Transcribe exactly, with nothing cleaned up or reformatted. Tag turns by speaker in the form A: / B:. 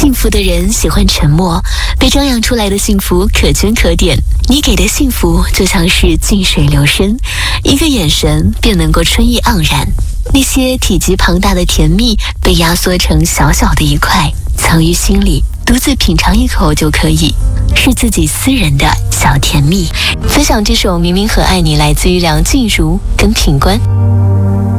A: 幸福的人喜欢沉默，被张扬出来的幸福可圈可点。你给的幸福就像是静水流深，一个眼神便能够春意盎然。那些体积庞大的甜蜜被压缩成小小的一块，藏于心里，独自品尝一口就可以，是自己私人的小甜蜜。分享这首《明明很爱你》来自于梁静茹跟品冠。